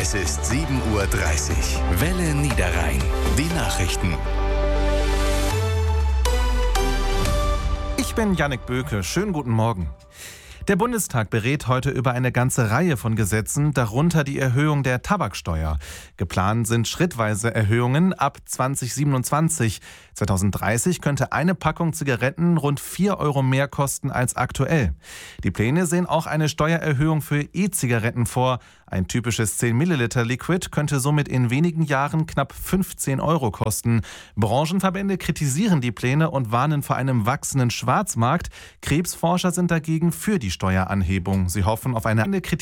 Es ist 7:30 Uhr. Welle Niederrhein. Die Nachrichten. Ich bin Jannik Böke. Schönen guten Morgen. Der Bundestag berät heute über eine ganze Reihe von Gesetzen, darunter die Erhöhung der Tabaksteuer. Geplant sind schrittweise Erhöhungen ab 2027. 2030 könnte eine Packung Zigaretten rund 4 Euro mehr kosten als aktuell. Die Pläne sehen auch eine Steuererhöhung für E-Zigaretten vor. Ein typisches 10 Milliliter Liquid könnte somit in wenigen Jahren knapp 15 Euro kosten. Branchenverbände kritisieren die Pläne und warnen vor einem wachsenden Schwarzmarkt. Krebsforscher sind dagegen für die Steueranhebung. Sie hoffen auf eine Kritik.